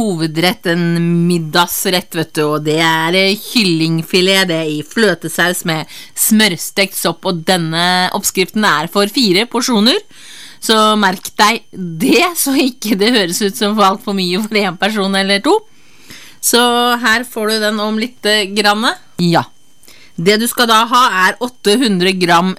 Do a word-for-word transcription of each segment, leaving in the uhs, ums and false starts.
hovedrett, en middagsrett, vet du, og det er kyllingfilet, det i fløtesaus med smørstekt sopp, og denne oppskriften er for fire porsjoner, så merk deg det, så ikke det høres ut som for alt for mye for en person eller to. Så her får du den om litt grann. Ja. Det du skal da ha er åtte hundre gram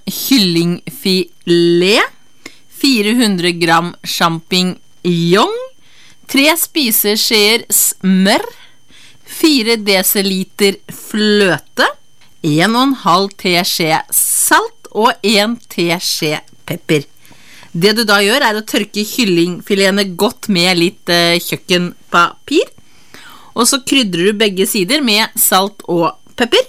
kyllingfilet, fire hundre gram champignon, tre spiseskjeer smør, fire desiliter fløte, en og en halv teskje salt og en teskje pepper. Det du da gjør er å tørke kyllingfiletene godt med litt eh, kjøkkenpapir, og så krydrer du begge sider med salt og pepper.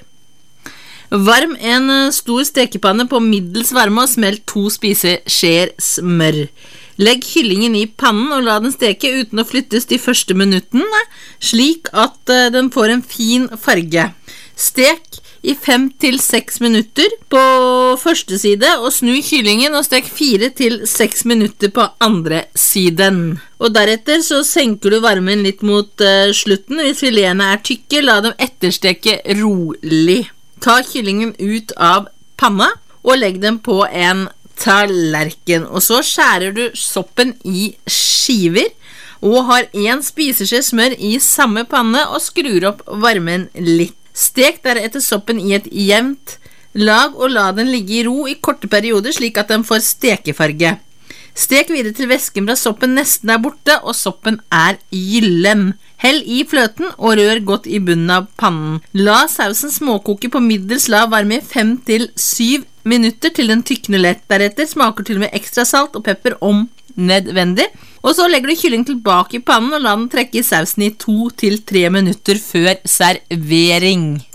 Varm en stor stekepanne på middels varme og smelt to spiseskjeer smør. Legg kyllingen i pannen og la den steke uten å flyttes de første minuttene, slik at den får en fin farge. Stek i fem til seks minutter på første side og snu kyllingen og stek fire til seks minutter på andre siden. Og deretter så senker du varmen litt mot slutten. Hvis filetene er tykke, la dem ettersteke rolig. Ta kyllingen ut av panna og legg den på en tallerken, og så skjærer du soppen i skiver og har en spiseskje smør i samme panne og skrur opp varmen litt. Stek deretter soppen i et jevnt lag og la den ligge i ro i korte perioder slik at den får stekefarge. Stek videre til væsken fra soppen nesten er borte og soppen er gyllen. Hell i fløten og rør godt i bunnen av pannen. La sausen småkoke på middels lav varme i fem til syv minutter til den tykner lett. Deretter smaker til med ekstra salt og pepper om nødvendig. Og så legger du kyllingen tilbake i pannen og la den trekke i sausen i to til tre minutter før servering.